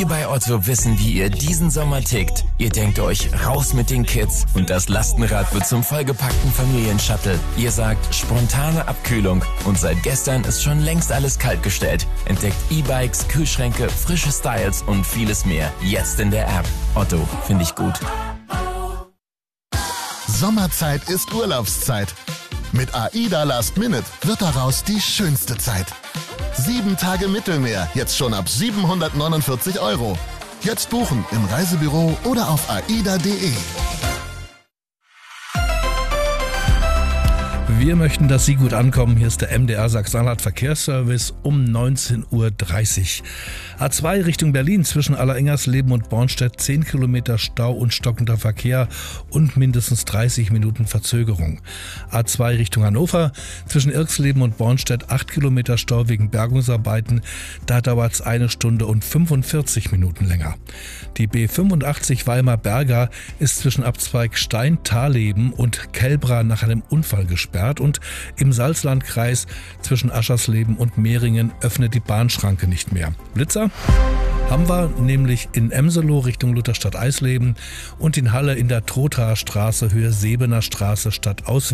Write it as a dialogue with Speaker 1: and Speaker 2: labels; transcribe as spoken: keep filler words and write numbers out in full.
Speaker 1: Wir bei Otto wissen, wie ihr diesen Sommer tickt. Ihr denkt euch, raus mit den Kids und das Lastenrad wird zum vollgepackten Familienshuttle. Ihr sagt, spontane Abkühlung und seit gestern ist schon längst alles kaltgestellt. Entdeckt E-Bikes, Kühlschränke, frische Styles und vieles mehr. Jetzt in der App. Otto, finde ich gut.
Speaker 2: Sommerzeit ist Urlaubszeit. Mit AIDA Last Minute wird daraus die schönste Zeit. Sieben Tage Mittelmeer, jetzt schon ab siebenhundertneunundvierzig Euro. Jetzt buchen im Reisebüro oder auf aida punkt de.
Speaker 3: Wir möchten, dass Sie gut ankommen. Hier ist der M D R Sachsen-Anhalt Verkehrsservice um neunzehn Uhr dreißig. A zwei Richtung Berlin zwischen Allerengernsleben und Bornstedt zehn Kilometer Stau und stockender Verkehr und mindestens dreißig Minuten Verzögerung. A zwei Richtung Hannover zwischen Irxleben und Bornstedt acht Kilometer Stau wegen Bergungsarbeiten. Da dauert es eine Stunde und fünfundvierzig Minuten länger. Die B fünfundachtzig Weimar-Berger ist zwischen Abzweig Stein-Thaleben und Kelbra nach einem Unfall gesperrt. Und im Salzlandkreis zwischen Aschersleben und Mehringen öffnet die Bahnschranke nicht mehr. Blitzer haben wir nämlich in Emselow Richtung Lutherstadt Eisleben und in Halle in der Trothaer Straße Höhe Sebener Straße Stadt Aus